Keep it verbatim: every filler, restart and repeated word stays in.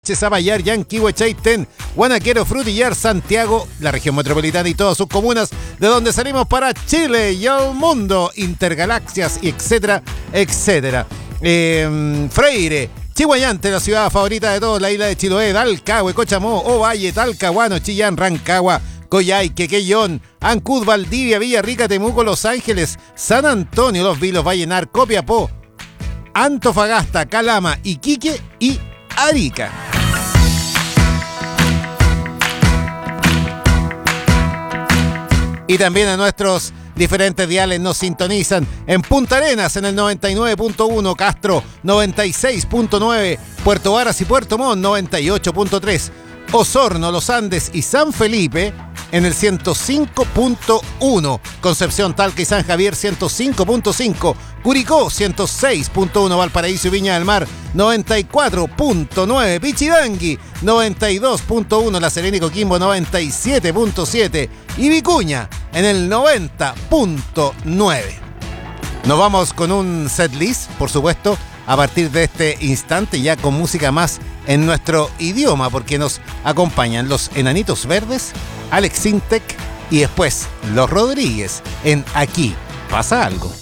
Limache, Zapallar, Yanquihue, Chaitén, Guanaquero, Frutillar, Santiago, la región metropolitana y todas sus comunas, de donde salimos para Chile y el mundo, intergalaxias, y etcétera, etcétera. Eh, Freire, Chihuayante, la ciudad favorita de todos, la isla de Chiloé, Dalcahue, Cochamó, Ovalle, Talcahuano, Chillán, Rancagua, Coyhaique, Quellón, Ancud, Valdivia, Villarrica, Temuco, Los Ángeles, San Antonio, Los Vilos, Vallenar, Copiapó, Antofagasta, Calama, Iquique y Arica. Y también a nuestros diferentes diales nos sintonizan en Punta Arenas en el noventa y nueve punto uno, Castro noventa y seis punto nueve, Puerto Varas y Puerto Montt noventa y ocho punto tres, Osorno, Los Andes y San Felipe en el ciento cinco punto uno, Concepción, Talca y San Javier ciento cinco punto cinco, Curicó ciento seis punto uno, Valparaíso y Viña del Mar noventa y cuatro punto nueve, Pichidangui noventa y dos punto uno, La Serena y Coquimbo noventa y siete punto siete y Vicuña en el noventa punto nueve. Nos vamos con un setlist, por supuesto, a partir de este instante ya con música más en nuestro idioma, porque nos acompañan los Enanitos Verdes, Alex Sintek y después Los Rodríguez en Aquí Pasa Algo.